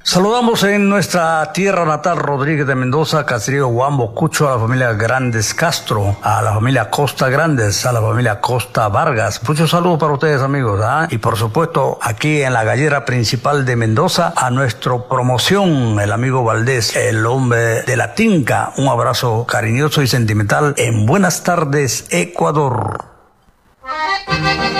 Saludamos en nuestra tierra natal, Rodríguez de Mendoza, Caserío Huambo, Cucho, a la familia Grandes Castro, a la familia Costa Grandes, a la familia Costa Vargas. Muchos saludos para ustedes, amigos, ¿ah? Y por supuesto, aquí en la gallera principal de Mendoza, a nuestro promoción, el amigo Valdés, el hombre de la Tinca. Un abrazo cariñoso y sentimental en Buenas Tardes, Ecuador.